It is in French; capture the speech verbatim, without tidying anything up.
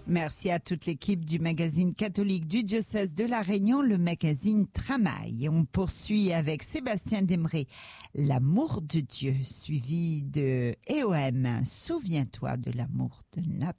Merci à toute l'équipe du magazine catholique du diocèse de La Réunion, le magazine Tramail. On poursuit avec Sébastien Demré, L'amour de Dieu, suivi de E O M, Souviens-toi de l'amour de notre